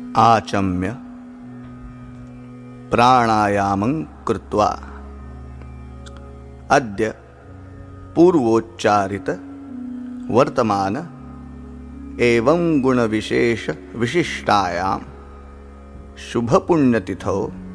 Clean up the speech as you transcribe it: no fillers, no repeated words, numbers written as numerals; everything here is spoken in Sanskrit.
आचम्य प्राणायामं कृत्वा अद्य पूर्वोच्चारित वर्तमान एवं गुणविशेष विशिष्टायां शुभपुण्यतिथौ